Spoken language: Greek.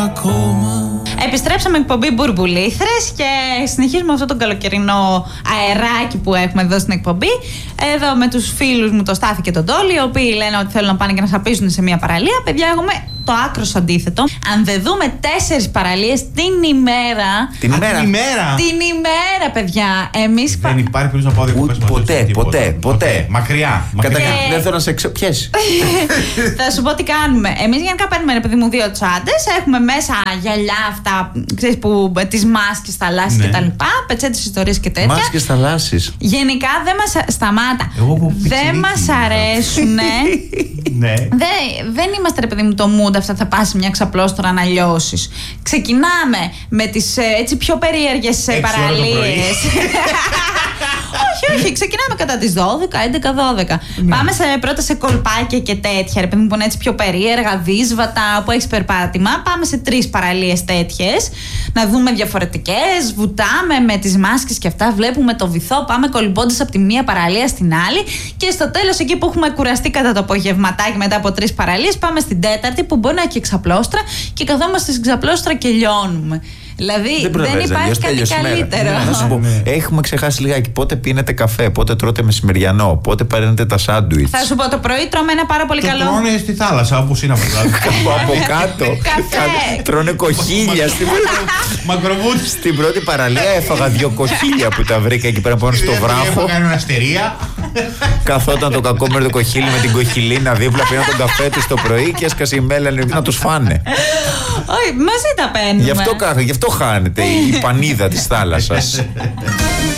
ακόμα. Επιστρέψαμε εκπομπή Μπουρμπουλήθρες και συνεχίζουμε αυτό το καλοκαιρινό αεράκι που έχουμε εδώ στην εκπομπή. Εδώ με τους φίλους μου, το Στάθη και τον Τόλι, οι οποίοι λένε ότι θέλουν να πάνε και να σαπίζουν σε μια παραλία. Παιδιά, έχουμε το άκρος αντίθετο. Αν δεν δούμε 4 παραλίες την ημέρα. Την ημέρα, παιδιά. Εμείς δεν υπάρχει περίπτωση να πάω διακοπές μαζί. Ποτέ. Μακριά. Καταρχήν δεν θέλω να σε πιέσει. Θα σου πω τι κάνουμε. Εμείς γενικά παίρνουμε, ρε παιδί μου, 2 τσάντες. Έχουμε μέσα γυαλιά αυτά, ξέρεις, που τις μάσκες, θαλάσσιες ναι. και τα λοιπά. Πετσέτες, ιστορίες και τέτοια. Μάσκες, θαλάσσιες. Γενικά δεν μας σταμάτα. Δεν μας αρέσουνε. Ναι. Δεν είμαστε, ρε παιδί μου, το mood αυτά θα πας σε μια ξαπλώστρα να λιώσεις. Ξεκινάμε με τις έτσι πιο περίεργες παραλίες. Όχι, ξεκινάμε κατά τις 12, 11, 12. Πάμε πρώτα σε κολπάκια και τέτοια, ρε παιδί μου, που είναι έτσι πιο περίεργα, δύσβατα, που έχεις περπάτημα. Πάμε σε 3 παραλίες τέτοιες, να δούμε διαφορετικές. Βουτάμε με τις μάσκες και αυτά, βλέπουμε το βυθό, πάμε κολυμπώντας από τη μία παραλία στην άλλη. Και στο τέλος, εκεί που έχουμε κουραστεί κατά το απογευματάκι μετά από 3 παραλίες, πάμε στην 4η, που μπορεί να έχει ξαπλώστρα και καθόμαστε στην ξαπλώστρα και λιώνουμε. Δηλαδή δεν υπάρχει κάτι καλύτερο. Να σου πω, έχουμε ξεχάσει λιγάκι πότε πίνετε καφέ, πότε τρώτε μεσημεριανό, πότε παίρνετε τα σάντουιτς. Θα σου πω, το πρωί τρώμε ένα πάρα πολύ καλό. Τρώνε στη θάλασσα, όπως είναι από κάτω. Τρώνε κοχύλια. Μακροβούτ. Στην πρώτη παραλία έφαγα 2 κοχύλια που τα βρήκα εκεί πέρα πάνω στο βράχο. Έκανε ένα αστερία. Καθόταν το κακόμερδο κοχύλι με την κοχυλίνα δίπλα, πήραν τον καφέ του το πρωί και έσκασε η μέλανη να τους φάνε. Όχι, μαζί τα παίρνουμε. Γι' αυτό χάνεται η πανίδα της θάλασσας.